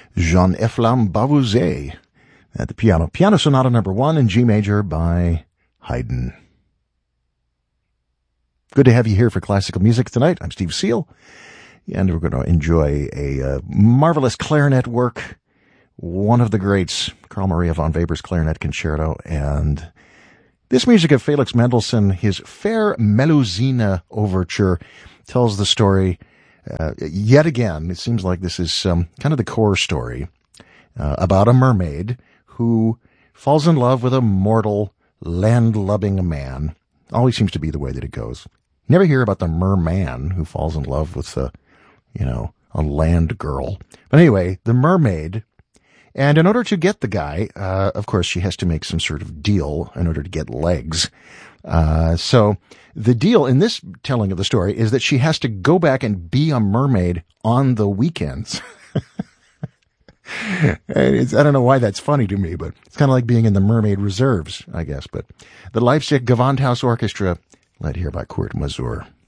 Jean-Efflam Bavouzet at the piano. Piano Sonata number 1 in G major by Haydn. Good to have you here for classical music tonight. I'm Steve Seal, and we're going to enjoy a marvelous clarinet work, one of the greats, Carl Maria von Weber's Clarinet Concerto, and this music of Felix Mendelssohn, his Fair Melusine Overture, tells the story yet again. It seems like this is kind of the core story about a mermaid who falls in love with a mortal, land-loving man. Always seems to be the way that it goes. Never hear about the merman who falls in love with a land girl. But anyway, the mermaid, and in order to get the guy, of course, she has to make some sort of deal in order to get legs. So the deal in this telling of the story is that she has to go back and be a mermaid on the weekends. I don't know why that's funny to me, but it's kind of like being in the mermaid reserves, I guess. But the Leipzig Gewandhaus Orchestra, led here by Kurt Masur.